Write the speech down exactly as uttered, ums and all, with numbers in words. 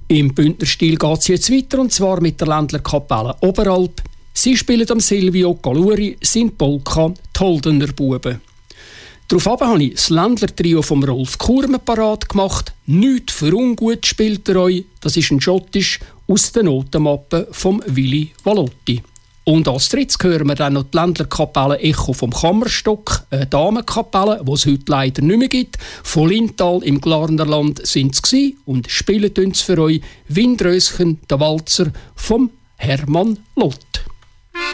Im Bündnerstil geht es jetzt weiter, und zwar mit der Ländler Kapelle Oberalp. Sie spielen am Silvio Galuri sein Polka «Die Holdener Buben». Daraufhin habe ich das Ländler-Trio vom Rolf Kurme parat gemacht. «Nicht für ungut» spielt er euch. Das ist ein Schottisch aus der Notenmappe von Willy Valotti. Und als drittes hören wir dann noch die Ländler Kapelle Echo vom Kammerstock, eine Damenkapelle, die es heute leider nicht mehr gibt. Von Lintal im Glarnerland sind sie und spielen uns für euch Windröschen, der Walzer vom Hermann Lott.